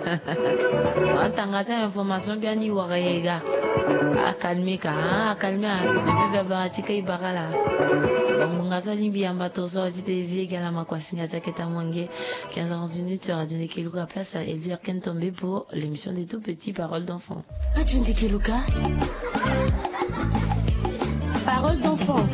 Tangata information bien ni warega. Calmer ne peut pas tika ibakala. Bonga so limbi ambato so titezi gala makwasinga taketa mwange 15h minutes sur Radio Ndekeluka, place à Elvire Kentombe pour l'émission des tout petits paroles d'enfants. Radio Ndekeluka, paroles d'enfants.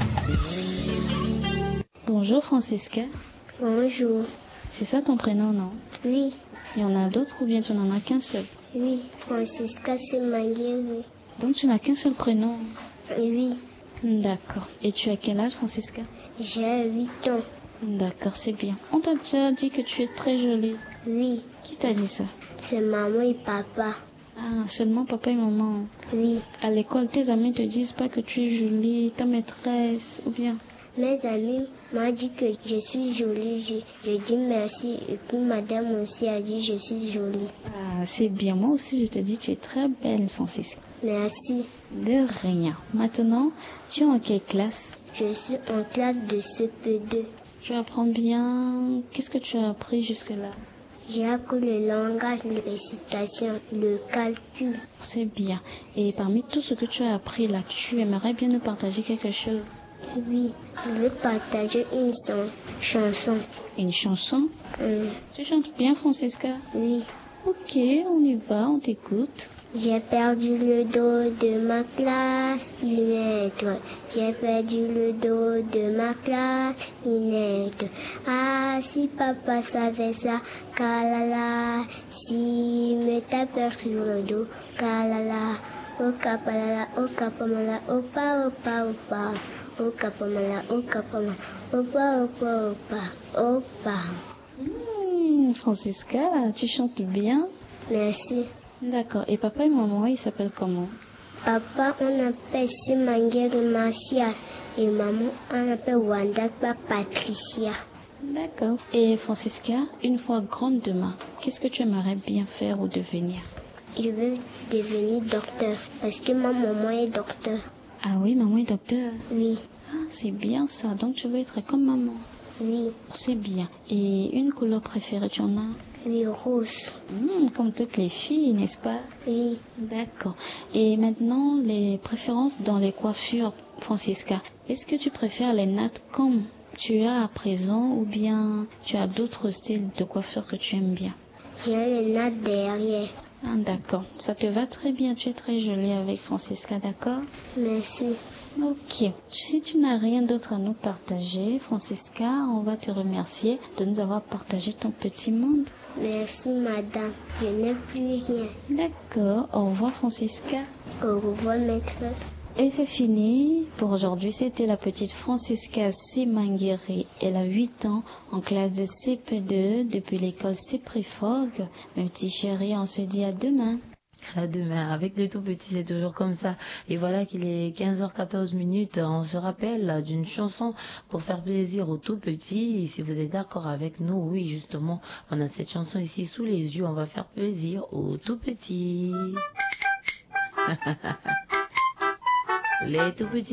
Bonjour Francisca. Bonjour. C'est ça ton prénom, non? Oui. Il y en a d'autres ou bien tu n'en as qu'un seul? Oui, Francisca Semangere. Donc tu n'as qu'un seul prénom? Oui. D'accord. Et tu as quel âge, Francisca? J'ai 8 ans. D'accord, c'est bien. On t'a déjà dit que tu es très jolie? Oui. Qui t'a dit ça? C'est maman et papa. Ah, seulement papa et maman? Oui. À l'école, tes amis te disent pas que tu es jolie, ta maîtresse, ou bien? Mes amis m'ont dit que je suis jolie. Je dis merci. Et puis madame aussi a dit que je suis jolie. Ah, c'est bien. Moi aussi, je te dis tu es très belle, Francisca. Merci. De rien. Maintenant, tu es en quelle classe? Je suis en classe de CP2. Tu apprends bien. Qu'est-ce que tu as appris jusque-là? J'ai appris le langage, la récitation, le calcul. C'est bien. Et parmi tout ce que tu as appris là, tu aimerais bien nous partager quelque chose? Oui, je veux partager une chanson. Une chanson? Tu chantes bien, Francisca? Oui. Ok, on y va, on t'écoute. J'ai perdu le dos de ma classe, Linette. J'ai perdu le dos de ma classe, Linette. Ah, si papa savait ça, kalala. Si me tapait sur le dos, kalala. Oh kapalala, oh kapamala, opa, opa, opa. Oh kapamala, oh kapamala, opa, opa, opa, opa. Francisca, tu chantes bien. Merci. D'accord. Et papa et maman, ils s'appellent comment? Papa, on appelle Semangere Marcia. Et maman, on appelle Wandakba Patricia. D'accord. Et Francisca, une fois grande demain, qu'est-ce que tu aimerais bien faire ou devenir? Je veux devenir docteur parce que ma maman est docteur. Ah oui, maman est docteur? Oui. Ah, c'est bien ça. Donc tu veux être comme maman? Oui. C'est bien. Et une couleur préférée, tu en as? Oui, rouge. Comme toutes les filles, n'est-ce pas? Oui. D'accord. Et maintenant, les préférences dans les coiffures, Francisca. Est-ce que tu préfères les nattes comme tu as à présent ou bien tu as d'autres styles de coiffure que tu aimes bien? J'ai les nattes derrière. Ah, d'accord. Ça te va très bien. Tu es très jolie avec Francisca, d'accord? Merci. Ok. Si tu n'as rien d'autre à nous partager, Francisca, on va te remercier de nous avoir partagé ton petit monde. Merci, madame. Je n'ai plus rien. D'accord. Au revoir, Francisca. Au revoir, maîtresse. Et c'est fini pour aujourd'hui. C'était la petite Francisca Semangere. Elle a 8 ans en classe de CP2 depuis l'école Cépriforgue. Mes petits chéris, on se dit à demain. À demain. Avec les tout petits, c'est toujours comme ça. Et voilà qu'il est 15h14. On se rappelle d'une chanson pour faire plaisir aux tout petits. Et si vous êtes d'accord avec nous, oui, justement, on a cette chanson ici sous les yeux. On va faire plaisir aux tout petits. Les tout petits.